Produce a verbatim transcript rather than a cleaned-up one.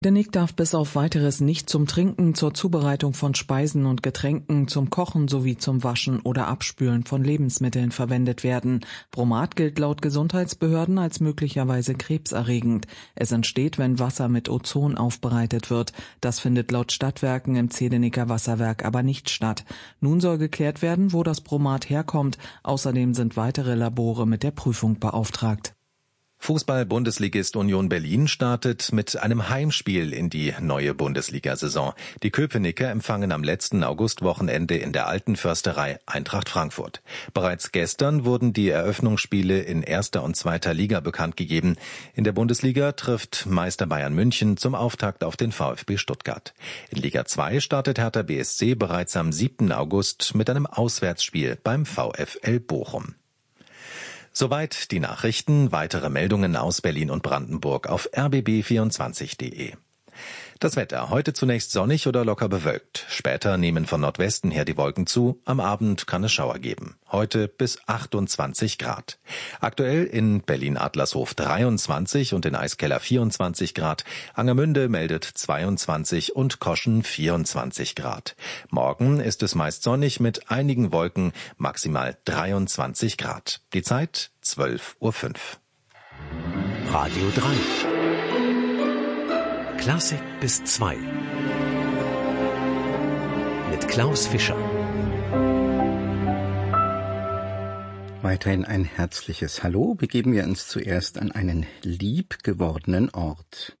Der Nick darf bis auf Weiteres nicht zum Trinken, zur Zubereitung von Speisen und Getränken, zum Kochen sowie zum Waschen oder Abspülen von Lebensmitteln verwendet werden. Bromat gilt laut Gesundheitsbehörden als möglicherweise krebserregend. Es entsteht, wenn Wasser mit Ozon aufbereitet wird. Das findet laut Stadtwerken im Zedenicker Wasserwerk aber nicht statt. Nun soll geklärt werden, wo das Bromat herkommt. Außerdem sind weitere Labore mit der Prüfung beauftragt. Fußball-Bundesligist Union Berlin startet mit einem Heimspiel in die neue Bundesliga-Saison. Die Köpenicker empfangen am letzten Augustwochenende in der Alten Försterei Eintracht Frankfurt. Bereits gestern wurden die Eröffnungsspiele in erster und zweiter Liga bekannt gegeben. In der Bundesliga trifft Meister Bayern München zum Auftakt auf den VfB Stuttgart. In Liga zwei startet Hertha B S C bereits am siebten August mit einem Auswärtsspiel beim VfL Bochum. Soweit die Nachrichten. Weitere Meldungen aus Berlin und Brandenburg auf r b b vierundzwanzig punkt d e. Das Wetter. Heute zunächst sonnig oder locker bewölkt. Später nehmen von Nordwesten her die Wolken zu. Am Abend kann es Schauer geben. Heute bis achtundzwanzig Grad. Aktuell in Berlin-Adlershof dreiundzwanzig und in Eiskeller vierundzwanzig Grad. Angermünde meldet zweiundzwanzig und Koschen vierundzwanzig Grad. Morgen ist es meist sonnig mit einigen Wolken, maximal dreiundzwanzig Grad. Die Zeit zwölf Uhr fünf. Radio drei. Klassik bis zwei. Mit Klaus Fischer. Weiterhin ein herzliches Hallo. Begeben wir uns zuerst an einen liebgewordenen Ort.